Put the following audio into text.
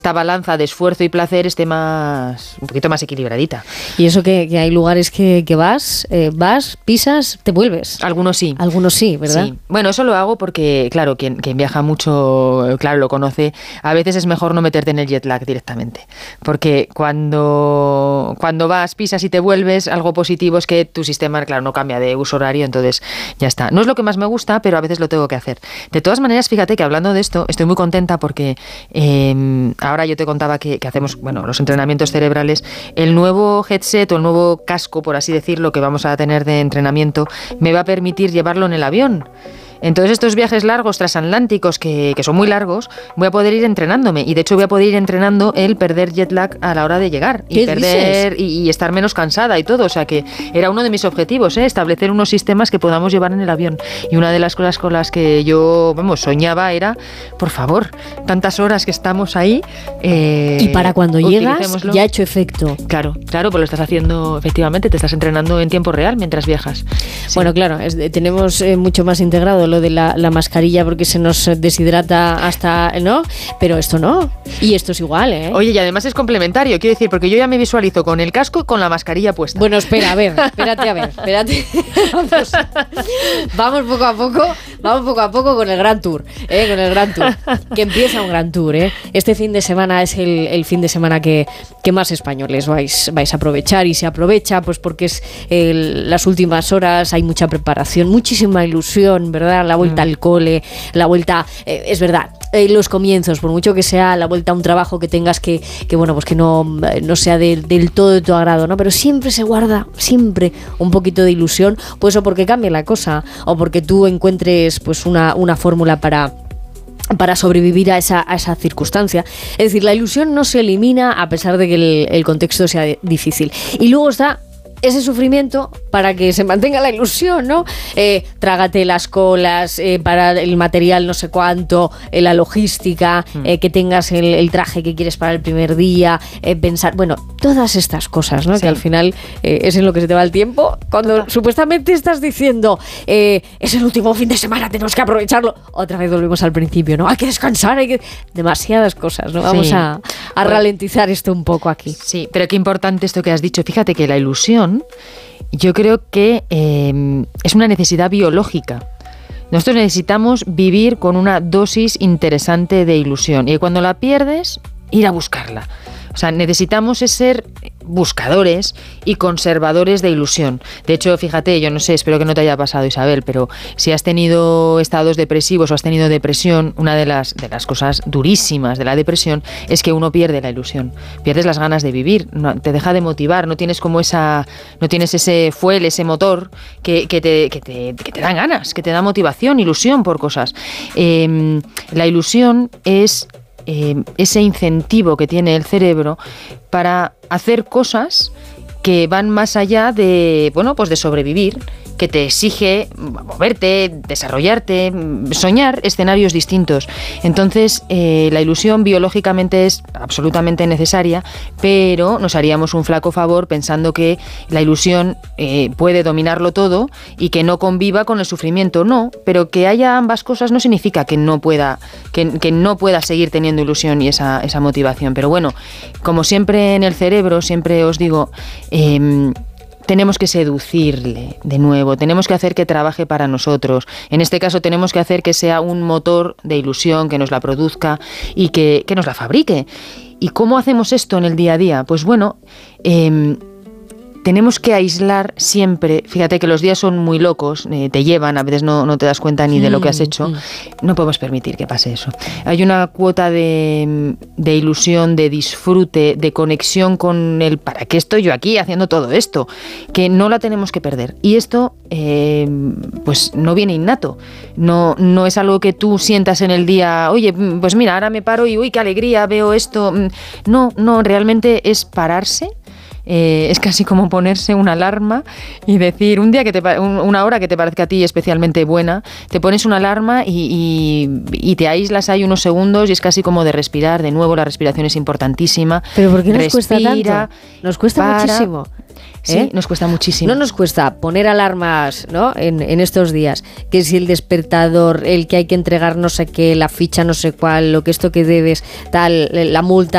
esta balanza de esfuerzo y placer esté un poquito más equilibradita. Y eso que hay lugares que vas, pisas, te vuelves. Algunos sí. Algunos sí, ¿verdad? Sí. Bueno, eso lo hago porque, claro, quien viaja mucho, claro, lo conoce. A veces es mejor no meterte en el jet lag directamente. Porque cuando vas, pisas y te vuelves, algo positivo es que tu sistema, claro, no cambia de uso horario, entonces ya está. No es lo que más me gusta, pero a veces lo tengo que hacer. De todas maneras, fíjate que hablando de esto, estoy muy contenta porque ahora yo te contaba que hacemos, los entrenamientos cerebrales. El nuevo headset o el nuevo casco, por así decirlo, que vamos a tener de entrenamiento, me va a permitir llevarlo en el avión. Entonces estos viajes largos transatlánticos que son muy largos, voy a poder ir entrenándome, y de hecho voy a poder ir entrenando el perder jet lag a la hora de llegar y perder y estar menos cansada y todo. O sea que era uno de mis objetivos, establecer unos sistemas que podamos llevar en el avión. Y una de las cosas con las que yo soñaba era, por favor, tantas horas que estamos ahí, y para cuando llegas ya ha hecho efecto. Claro, pues lo estás haciendo, efectivamente, te estás entrenando en tiempo real mientras viajas. Sí. Bueno, claro, tenemos mucho más integrado lo de la mascarilla porque se nos deshidrata hasta, ¿no? Pero esto no. Y esto es igual, ¿eh? Oye, y además es complementario, quiero decir, porque yo ya me visualizo con el casco y con la mascarilla puesta. Bueno, espérate. Vamos poco a poco con el Gran Tour, con el Gran Tour. Que empieza un Gran Tour, ¿eh? Este fin de semana es el fin de semana que más españoles vais a aprovechar, y se aprovecha pues porque es las últimas horas, hay mucha preparación, muchísima ilusión, ¿verdad? La vuelta al cole, la vuelta, es verdad, los comienzos, por mucho que sea la vuelta a un trabajo que tengas que no sea del todo de tu agrado, ¿no? Pero siempre se guarda, siempre un poquito de ilusión, pues o porque cambie la cosa, o porque tú encuentres pues una fórmula para sobrevivir a esa circunstancia. Es decir, la ilusión no se elimina a pesar de que el contexto sea difícil. Y luego está ese sufrimiento para que se mantenga la ilusión, ¿no? Trágate las colas, para el material no sé cuánto, la logística, que tengas el traje que quieres para el primer día, pensar, todas estas cosas, ¿no? Sí. Que al final es en lo que se te va el tiempo, cuando supuestamente estás diciendo, es el último fin de semana, tenemos que aprovecharlo. Otra vez volvemos al principio, ¿no? Hay que descansar, demasiadas cosas, ¿no? Vamos a ralentizar esto un poco aquí. Sí, pero qué importante esto que has dicho. Fíjate que la ilusión, yo creo que es una necesidad biológica. Nosotros necesitamos vivir con una dosis interesante de ilusión, y cuando la pierdes, ir a buscarla. O sea, necesitamos ser buscadores y conservadores de ilusión. De hecho, fíjate, yo no sé, espero que no te haya pasado, Isabel, pero si has tenido estados depresivos o has tenido depresión, una de las cosas durísimas de la depresión es que uno pierde la ilusión, pierdes las ganas de vivir, te deja de motivar, no tienes ese fuel, ese motor que te dan ganas, que te da motivación, ilusión por cosas. La ilusión es ese incentivo que tiene el cerebro para hacer cosas que van más allá de, de sobrevivir, que te exige moverte, desarrollarte, soñar escenarios distintos. Entonces, la ilusión biológicamente es absolutamente necesaria, pero nos haríamos un flaco favor pensando que la ilusión puede dominarlo todo y que no conviva con el sufrimiento. No, pero que haya ambas cosas no significa que no pueda seguir teniendo ilusión y esa motivación. Pero bueno, como siempre en el cerebro, siempre os digo, tenemos que seducirle de nuevo, tenemos que hacer que trabaje para nosotros. En este caso tenemos que hacer que sea un motor de ilusión, que nos la produzca y que nos la fabrique. ¿Y cómo hacemos esto en el día a día? Pues tenemos que aislar siempre. Fíjate que los días son muy locos, te llevan, a veces no te das cuenta ni de lo que has hecho. No podemos permitir que pase eso. Hay una cuota de ilusión, de disfrute, de conexión con el ¿para qué estoy yo aquí haciendo todo esto? Que no la tenemos que perder. Y esto pues no viene innato. No es algo que tú sientas en el día, oye, pues mira, ahora me paro y uy, qué alegría, veo esto. No, realmente es pararse. Es casi como ponerse una alarma y decir una hora que te parezca a ti especialmente buena, te pones una alarma y te aíslas ahí unos segundos y es casi como de respirar de nuevo. La respiración es importantísima. ¿Pero por qué nos cuesta tanto? Nos cuesta muchísimo. Sí, nos cuesta muchísimo. No nos cuesta poner alarmas, ¿no? En estos días, que si el despertador, el que hay que entregar no sé qué, la ficha no sé cuál, lo que esto que debes, tal, la multa,